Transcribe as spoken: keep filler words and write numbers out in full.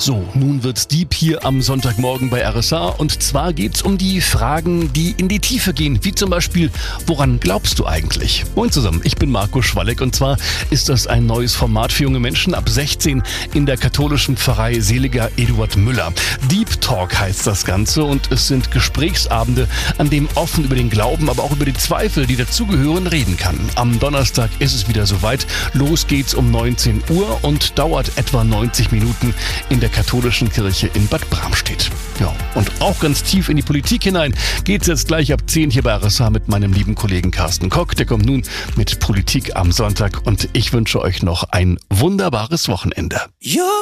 So, nun wird's deep hier am Sonntagmorgen bei R S A und zwar geht's um die Fragen, die in die Tiefe gehen, wie zum Beispiel, woran glaubst du eigentlich? Moin zusammen, ich bin Marco Schwalleck und zwar ist das ein neues Format für junge Menschen ab sechzehn in der katholischen Pfarrei Seliger Eduard Müller. Deep Talk heißt das Ganze und es sind Gesprächsabende, an denen offen über den Glauben, aber auch über die Zweifel, die dazugehören, reden kann. Am Donnerstag ist es wieder soweit, los geht's um neunzehn Uhr und dauert etwa neunzig Minuten in der katholischen Kirche in Bad Bramstedt. Ja, und auch ganz tief in die Politik hinein geht's jetzt gleich ab zehn hier bei R S A mit meinem lieben Kollegen Carsten Kock. Der kommt nun mit Politik am Sonntag und ich wünsche euch noch ein wunderbares Wochenende.